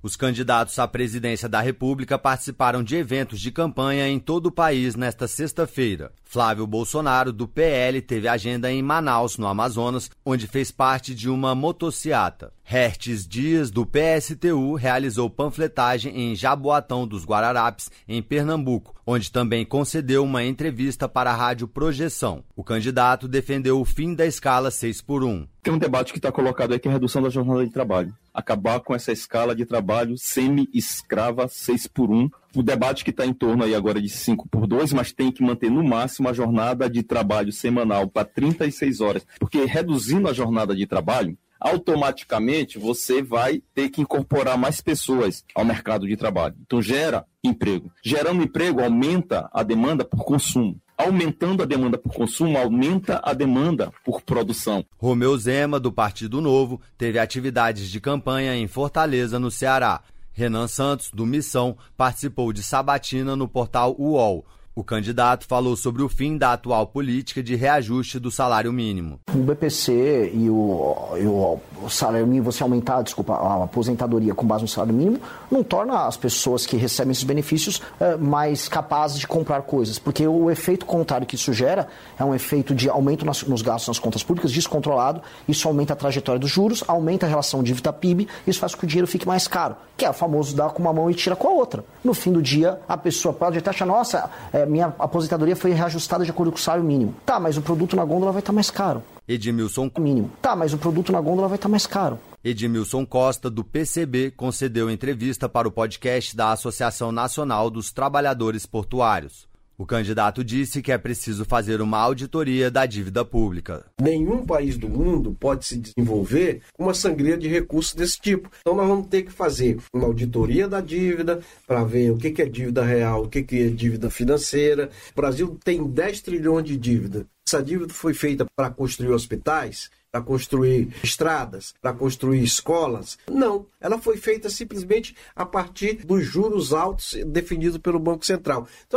Os candidatos à presidência da República participaram de eventos de campanha em todo o país nesta sexta-feira. Flávio Bolsonaro, do PL, teve agenda em Manaus, no Amazonas, onde fez parte de uma motociata. Hertes Dias, do PSTU, realizou panfletagem em Jaboatão dos Guararapes, em Pernambuco, onde também concedeu uma entrevista para a Rádio Projeção. O candidato defendeu o fim da escala 6x1. Tem um debate que está colocado aí que é a redução da jornada de trabalho. Acabar com essa escala de trabalho semi-escrava 6x1. O debate que está em torno aí agora de 5x2, mas tem que manter no máximo a jornada de trabalho semanal para 36 horas. Porque reduzindo a jornada de trabalho, automaticamente você vai ter que incorporar mais pessoas ao mercado de trabalho. Então gera emprego. Gerando emprego, aumenta a demanda por consumo. Aumentando a demanda por consumo, aumenta a demanda por produção. Romeu Zema, do Partido Novo, teve atividades de campanha em Fortaleza, no Ceará. Renan Santos, do Missão, participou de sabatina no portal UOL. O candidato falou sobre o fim da atual política de reajuste do salário mínimo. O BPC e o salário mínimo, você aumentar, a aposentadoria com base no salário mínimo, não torna as pessoas que recebem esses benefícios mais capazes de comprar coisas, porque o efeito contrário que isso gera é um efeito de aumento nos gastos nas contas públicas descontrolado, isso aumenta a trajetória dos juros, aumenta a relação dívida-PIB, isso faz com que o dinheiro fique mais caro, que é o famoso dar com uma mão e tira com a outra. No fim do dia, a pessoa pode até achar, nossa, minha aposentadoria foi reajustada de acordo com o salário mínimo. Tá, mas o produto na gôndola vai estar mais caro. Edmilson Costa, do PCB, concedeu entrevista para o podcast da Associação Nacional dos Trabalhadores Portuários. O candidato disse que é preciso fazer uma auditoria da dívida pública. Nenhum país do mundo pode se desenvolver com uma sangria de recursos desse tipo. Então nós vamos ter que fazer uma auditoria da dívida para ver o que é dívida real, o que é dívida financeira. O Brasil tem 10 trilhões de dívida. Essa dívida foi feita para construir hospitais, para construir estradas, para construir escolas? Não, ela foi feita simplesmente a partir dos juros altos definidos pelo Banco Central. Então,